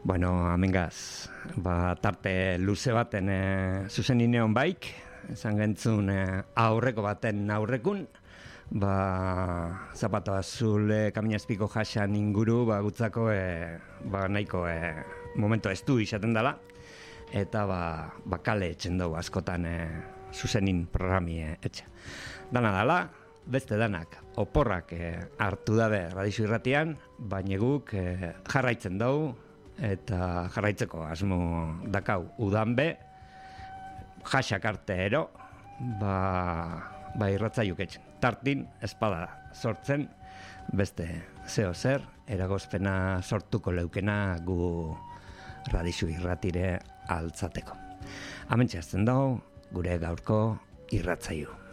Bueno, amengaz, tarte luze baten zuzenineon baik, esan gentzun aurreko baten aurrekun, zapato azul kaminazpiko jasan inguru, gutzako nahiko momento estu izaten dela, eta kale etxen dugu askotan zuzenin programi etxe. Dana dala, beste danak oporrak hartu dabe Radizu Irratian, baina guk jarraitzen dugu, eta jarraitzeko asmo dakau udan be, jasak arte ero, irratzaiuk etxen. Tartin, espada sortzen, beste zeo zer, eragozpena sortuko leukena gu Radizu Irratire altzateko. Hementxe hasten dugu, gure gaurko irratzaiu.